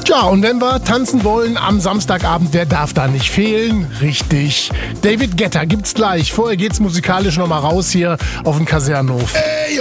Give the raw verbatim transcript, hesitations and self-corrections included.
Ja, und wenn wir tanzen wollen am Samstagabend, wer darf da nicht fehlen? Richtig, David Guetta gibt's gleich. Vorher geht's musikalisch noch mal raus hier auf den Kasernenhof.